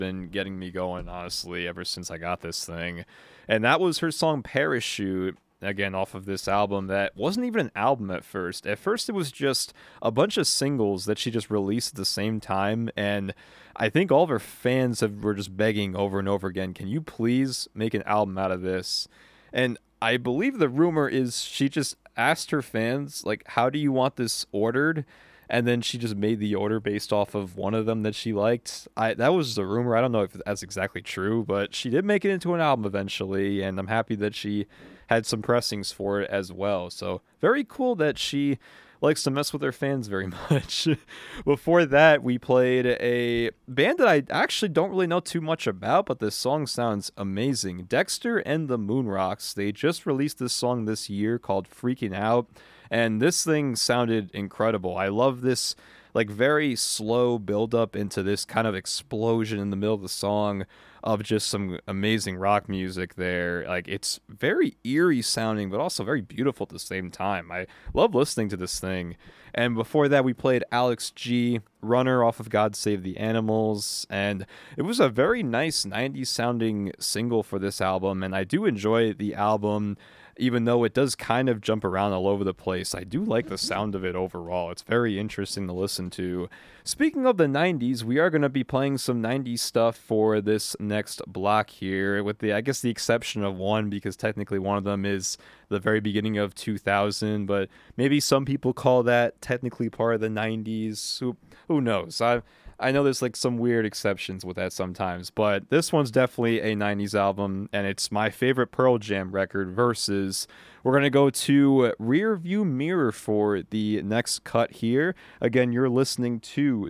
been getting me going, honestly, ever since I got this thing. And that was her song Parachute, again, off of this album that wasn't even an album at first. At first, it was just a bunch of singles that she just released at the same time. And I think all of her fans were just begging over and over again, can you please make an album out of this? And I believe the rumor is she just asked her fans, like, how do you want this ordered? And then she just made the order based off of one of them that she liked. That was the rumor. I don't know if that's exactly true, but she did make it into an album eventually, and I'm happy that she had some pressings for it as well. So very cool that she likes to mess with her fans very much. Before that, we played a band that I actually don't really know too much about, but this song sounds amazing. Dexter and the Moonrocks. They just released this song this year called Freaking Out, and this thing sounded incredible. I love this like very slow build up into this kind of explosion in the middle of the song of just some amazing rock music there. Like, it's very eerie sounding, but also very beautiful at the same time. I love listening to this thing. And before that, we played Alex G, Runner off of God Save the Animals. And it was a very nice 90s sounding single for this album. And I do enjoy the album, even though it does kind of jump around all over the place. I do like the sound of it overall. It's very interesting to listen to. Speaking of the 90s, we are going to be playing some 90s stuff for this next block here, with I guess the exception of one, because technically one of them is the very beginning of 2000, but maybe some people call that technically part of the 90s. Who knows? I know there's like some weird exceptions with that sometimes, but this one's definitely a 90s album, and it's my favorite Pearl Jam record. Versus, we're going to go to Rear View Mirror for the next cut here. Again, you're listening to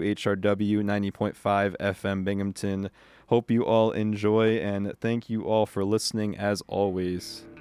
WHRW 90.5 FM Binghamton. Hope you all enjoy, and thank you all for listening as always.